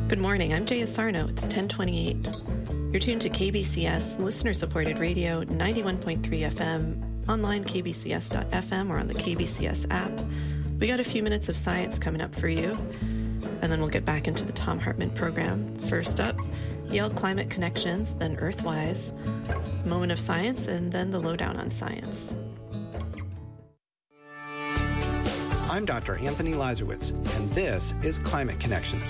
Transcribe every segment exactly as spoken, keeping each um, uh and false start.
Good morning. I'm Jaya Sarno. It's ten twenty-eight. You're tuned to K B C S, listener-supported radio, ninety-one point three F M, online k b c s dot f m or on the K B C S app. We got a few minutes of science coming up for you, and then we'll get back into the Thom Hartmann program. First up, Yale Climate Connections, then Earthwise, Moment of Science, and then the Lowdown on Science. I'm Doctor Anthony Lazarowitz, and this is Climate Connections.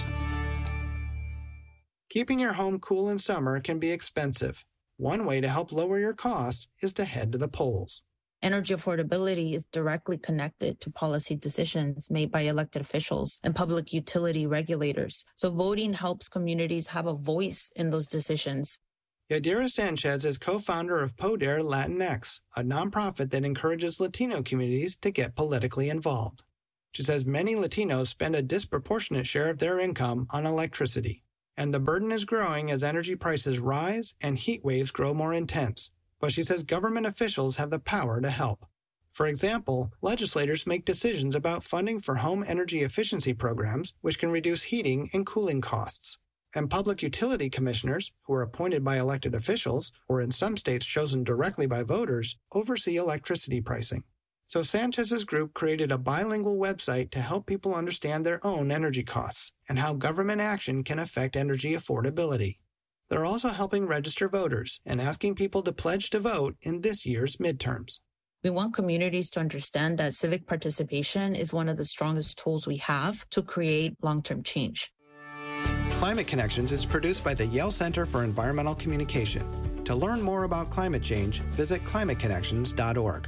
Keeping your home cool in summer can be expensive. One way to help lower your costs is to head to the polls. Energy affordability is directly connected to policy decisions made by elected officials and public utility regulators. So voting helps communities have a voice in those decisions. Yadira Sanchez is co-founder of Poder Latinx, a nonprofit that encourages Latino communities to get politically involved. She says many Latinos spend a disproportionate share of their income on electricity, and the burden is growing as energy prices rise and heat waves grow more intense. But she says government officials have the power to help. For example, legislators make decisions about funding for home energy efficiency programs, which can reduce heating and cooling costs. And public utility commissioners, who are appointed by elected officials, or in some states chosen directly by voters, oversee electricity pricing. So Sanchez's group created a bilingual website to help people understand their own energy costs and how government action can affect energy affordability. They're also helping register voters and asking people to pledge to vote in this year's midterms. We want communities to understand that civic participation is one of the strongest tools we have to create long-term change. Climate Connections is produced by the Yale Center for Environmental Communication. To learn more about climate change, visit climate connections dot org.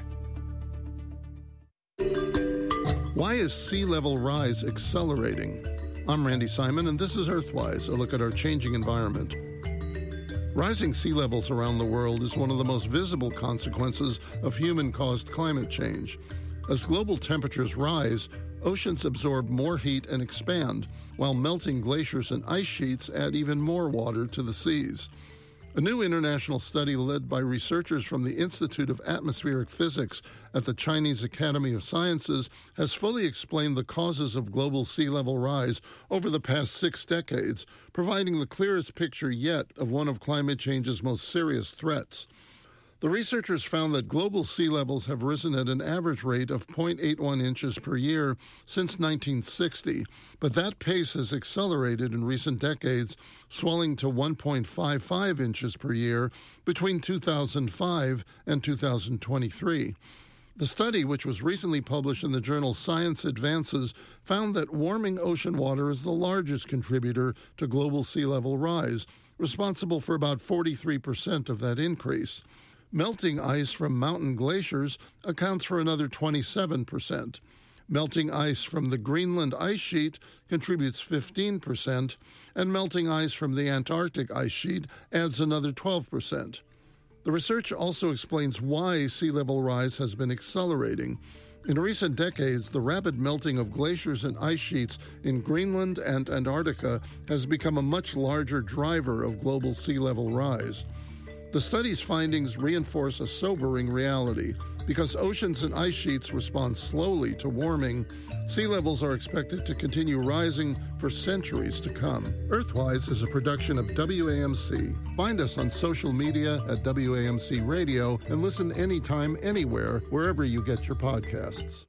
Why is sea level rise accelerating? I'm Randy Simon, and this is Earthwise, a look at our changing environment. Rising sea levels around the world is one of the most visible consequences of human-caused climate change. As global temperatures rise, oceans absorb more heat and expand, while melting glaciers and ice sheets add even more water to the seas. A new international study led by researchers from the Institute of Atmospheric Physics at the Chinese Academy of Sciences has fully explained the causes of global sea level rise over the past six decades, providing the clearest picture yet of one of climate change's most serious threats. The researchers found that global sea levels have risen at an average rate of zero point eight one inches per year since nineteen sixty, but that pace has accelerated in recent decades, swelling to one point five five inches per year between two thousand five and two thousand twenty-three. The study, which was recently published in the journal Science Advances, found that warming ocean water is the largest contributor to global sea level rise, responsible for about forty-three percent of that increase. Melting ice from mountain glaciers accounts for another twenty-seven percent. Melting ice from the Greenland ice sheet contributes fifteen percent, and melting ice from the Antarctic ice sheet adds another twelve percent. The research also explains why sea level rise has been accelerating. In recent decades, the rapid melting of glaciers and ice sheets in Greenland and Antarctica has become a much larger driver of global sea level rise. The study's findings reinforce a sobering reality. Because oceans and ice sheets respond slowly to warming, sea levels are expected to continue rising for centuries to come. Earthwise is a production of W A M C. Find us on social media at W A M C Radio and listen anytime, anywhere, wherever you get your podcasts.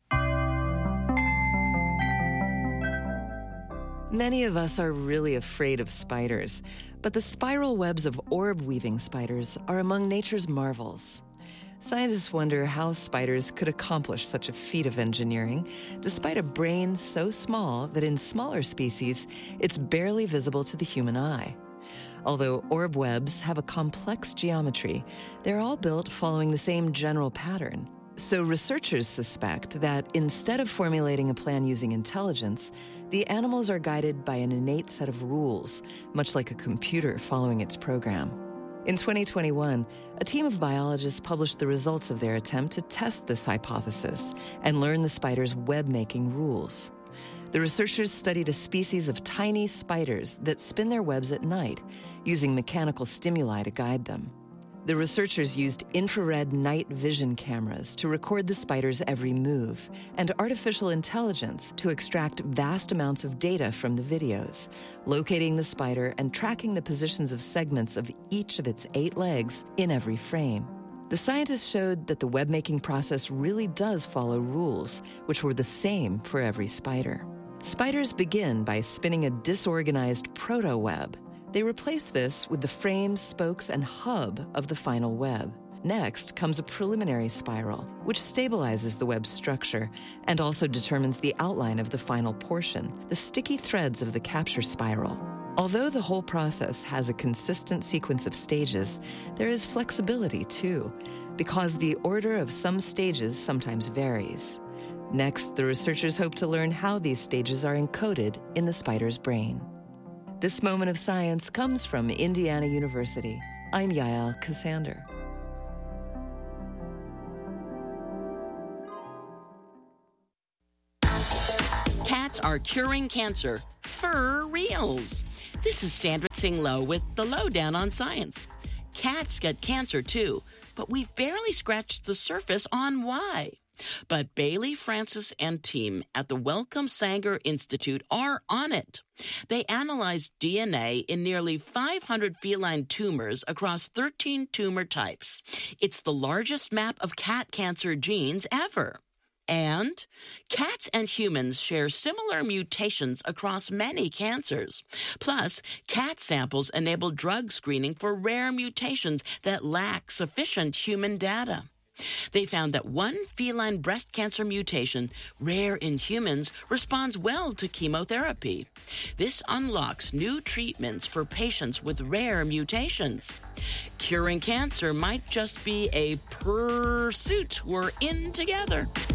Many of us are really afraid of spiders, but the spiral webs of orb-weaving spiders are among nature's marvels. Scientists wonder how spiders could accomplish such a feat of engineering, despite a brain so small that in smaller species, it's barely visible to the human eye. Although orb webs have a complex geometry, they're all built following the same general pattern. So researchers suspect that instead of formulating a plan using intelligence, the animals are guided by an innate set of rules, much like a computer following its program. In twenty twenty-one, a team of biologists published the results of their attempt to test this hypothesis and learn the spider's web-making rules. The researchers studied a species of tiny spiders that spin their webs at night, using mechanical stimuli to guide them. The researchers used infrared night vision cameras to record the spider's every move and artificial intelligence to extract vast amounts of data from the videos, locating the spider and tracking the positions of segments of each of its eight legs in every frame. The scientists showed that the web-making process really does follow rules, which were the same for every spider. Spiders begin by spinning a disorganized proto-web. They replace this with the frames, spokes, and hub of the final web. Next comes a preliminary spiral, which stabilizes the web's structure and also determines the outline of the final portion, the sticky threads of the capture spiral. Although the whole process has a consistent sequence of stages, there is flexibility too, because the order of some stages sometimes varies. Next, the researchers hope to learn how these stages are encoded in the spider's brain. This moment of science comes from Indiana University. I'm Yael Ksander. Cats are curing cancer for reals. This is Sandra Singlow with the Lowdown on Science. Cats get cancer too, but we've barely scratched the surface on why. But Bailey Francis and team at the Wellcome Sanger Institute are on it. They analyzed D N A in nearly five hundred feline tumors across thirteen tumor types. It's the largest map of cat cancer genes ever. And cats and humans share similar mutations across many cancers. Plus, cat samples enable drug screening for rare mutations that lack sufficient human data. They found that one feline breast cancer mutation, rare in humans, responds well to chemotherapy. This unlocks new treatments for patients with rare mutations. Curing cancer might just be a pursuit we're in together.